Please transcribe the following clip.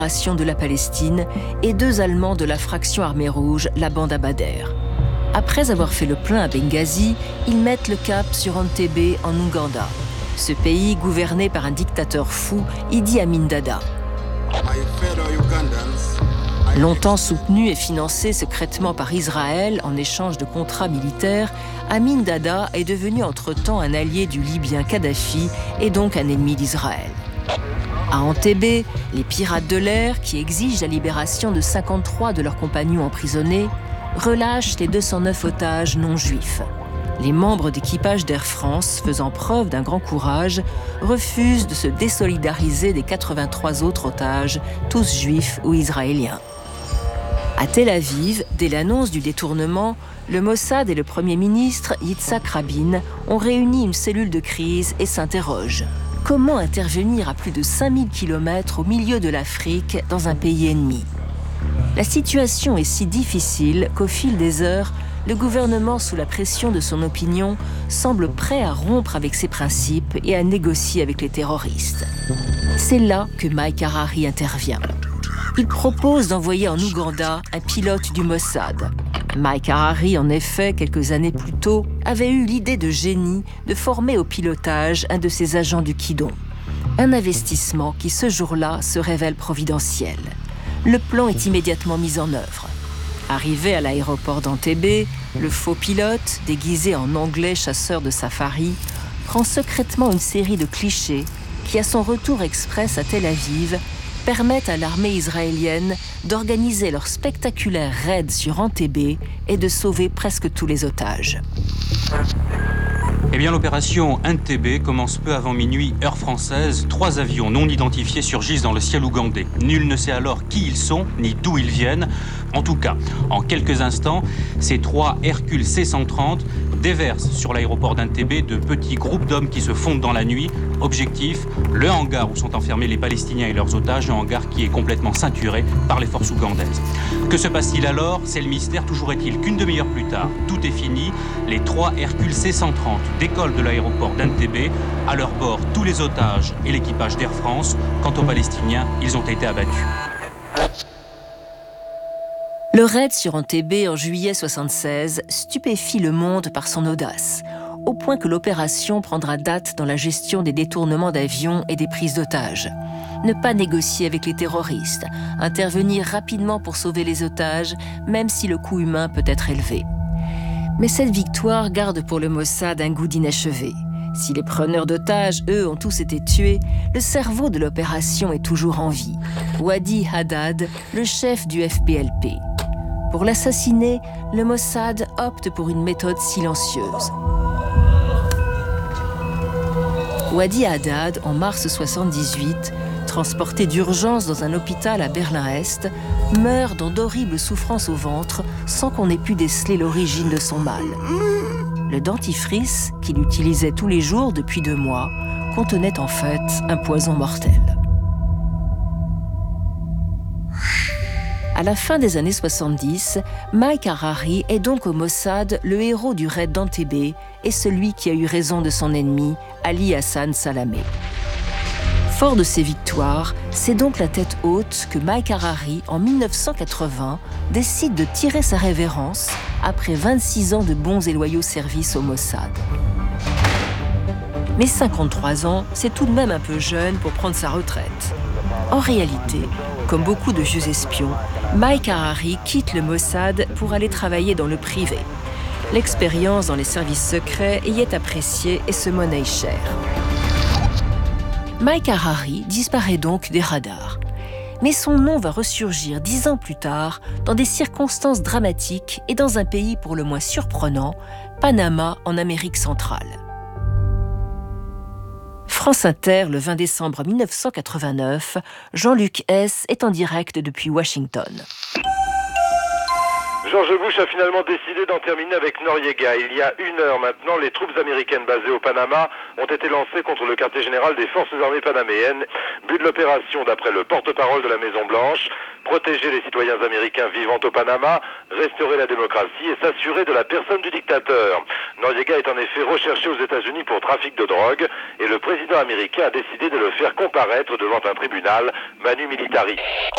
de la Palestine et 2 Allemands de la fraction armée rouge, la bande Abadher. Après avoir fait le plein à Benghazi, ils mettent le cap sur Entebbe en Ouganda, ce pays gouverné par un dictateur fou, Idi Amin Dada. Longtemps soutenu et financé secrètement par Israël en échange de contrats militaires, Amin Dada est devenu entre-temps un allié du Libyen Kadhafi et donc un ennemi d'Israël. À Entebbe, les pirates de l'air, qui exigent la libération de 53 de leurs compagnons emprisonnés, relâchent les 209 otages non juifs. Les membres d'équipage d'Air France, faisant preuve d'un grand courage, refusent de se désolidariser des 83 autres otages, tous juifs ou israéliens. À Tel Aviv, dès l'annonce du détournement, le Mossad et le Premier ministre Yitzhak Rabin ont réuni une cellule de crise et s'interrogent. Comment intervenir à plus de 5000 km au milieu de l'Afrique dans un pays ennemi ? La situation est si difficile qu'au fil des heures, le gouvernement, sous la pression de son opinion, semble prêt à rompre avec ses principes et à négocier avec les terroristes. C'est là que Mike Harari intervient. Il propose d'envoyer en Ouganda un pilote du Mossad. Mike Harari, en effet, quelques années plus tôt, avait eu l'idée de génie de former au pilotage un de ses agents du Kidon. Un investissement qui, ce jour-là, se révèle providentiel. Le plan est immédiatement mis en œuvre. Arrivé à l'aéroport d'Entebbe, le faux pilote, déguisé en anglais chasseur de safari, prend secrètement une série de clichés qui, à son retour express à Tel Aviv, permettent à l'armée israélienne d'organiser leur spectaculaire raid sur Entebbe et de sauver presque tous les otages. Eh bien, l'opération Entebbe commence peu avant minuit, heure française. 3 avions non identifiés surgissent dans le ciel ougandais. Nul ne sait alors qui ils sont, ni d'où ils viennent. En tout cas, en quelques instants, ces 3 Hercule C-130 déversent sur l'aéroport d'Entebbe de petits groupes d'hommes qui se fondent dans la nuit. Objectif, le hangar où sont enfermés les Palestiniens et leurs otages, un hangar qui est complètement ceinturé par les forces ougandaises. Que se passe-t-il alors ? C'est le mystère. Toujours est-il qu'une demi-heure plus tard, tout est fini. Les 3 Hercule C-130 décollent de l'aéroport d'Entebbe. À leur bord, tous les otages et l'équipage d'Air France. Quant aux Palestiniens, ils ont été abattus. Le raid sur Entebbe en juillet 1976 stupéfie le monde par son audace, au point que l'opération prendra date dans la gestion des détournements d'avions et des prises d'otages. Ne pas négocier avec les terroristes, intervenir rapidement pour sauver les otages, même si le coût humain peut être élevé. Mais cette victoire garde pour le Mossad un goût d'inachevé. Si les preneurs d'otages, eux, ont tous été tués, le cerveau de l'opération est toujours en vie. Wadi Haddad, le chef du FPLP. Pour l'assassiner, le Mossad opte pour une méthode silencieuse. Wadi Haddad, en mars 1978, transporté d'urgence dans un hôpital à Berlin-Est, meurt dans d'horribles souffrances au ventre sans qu'on ait pu déceler l'origine de son mal. Le dentifrice, qu'il utilisait tous les jours depuis 2 mois, contenait en fait un poison mortel. À la fin des années 70, Mike Harari est donc au Mossad le héros du raid d'Entebbe et celui qui a eu raison de son ennemi, Ali Hassan Salameh. Fort de ses victoires, c'est donc la tête haute que Mike Harari, en 1980, décide de tirer sa révérence après 26 ans de bons et loyaux services au Mossad. Mais 53 ans, c'est tout de même un peu jeune pour prendre sa retraite. En réalité, comme beaucoup de vieux espions, Mike Harari quitte le Mossad pour aller travailler dans le privé. L'expérience dans les services secrets y est appréciée et se monnaie cher. Mike Harari disparaît donc des radars. Mais son nom va ressurgir 10 ans plus tard dans des circonstances dramatiques et dans un pays pour le moins surprenant, Panama en Amérique centrale. France Inter, le 20 décembre 1989, Jean-Luc Hess est en direct depuis Washington. George Bush a finalement décidé d'en terminer avec Noriega. Il y a 1 heure maintenant, les troupes américaines basées au Panama ont été lancées contre le quartier général des forces armées panaméennes. But de l'opération, d'après le porte-parole de la Maison-Blanche, protéger les citoyens américains vivant au Panama, restaurer la démocratie et s'assurer de la personne du dictateur. Noriega est en effet recherché aux États-Unis pour trafic de drogue et le président américain a décidé de le faire comparaître devant un tribunal manu militari.